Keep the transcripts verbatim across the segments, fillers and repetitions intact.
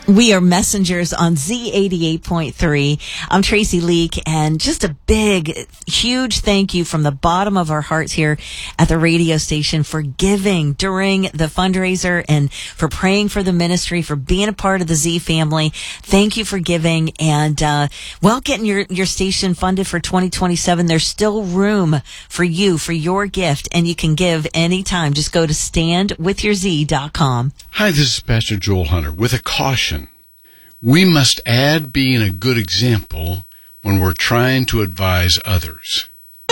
We are messengers on Z eighty-eight point three. I'm Tracy Leak, and just a big, huge thank you from the bottom of our hearts here at the radio station for giving during the fundraiser and for praying for the ministry, for being a part of the Z family. Thank you for giving, and uh, well, getting your, your station funded for twenty twenty-seven. There's still room for you, for your gift, and you can give anytime. Just go to stand with your z dot com. Hi, this is Pastor Joel Hunter with a caution. We must add being a good example when we're trying to advise others.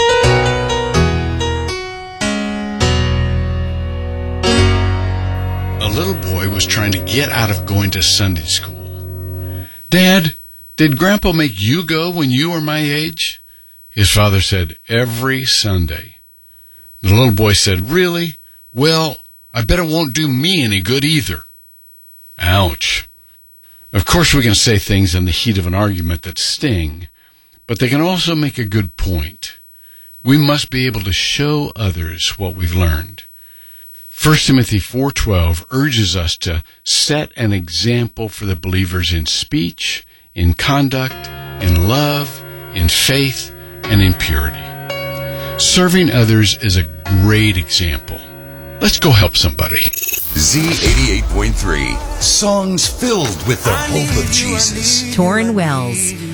A little boy was trying to get out of going to Sunday school. Dad, did Grandpa make you go when you were my age? His father said, every Sunday. The little boy said, really? Well, I bet it won't do me any good either. Ouch. Of course, we can say things in the heat of an argument that sting, but they can also make a good point. We must be able to show others what we've learned. First Timothy four twelve urges us to set an example for the believers in speech, in conduct, in love, in faith, and in purity. Serving others is a great example. Let's go help somebody. Z eighty-eight point three. Songs filled with the hope of Jesus. Torrin Wells.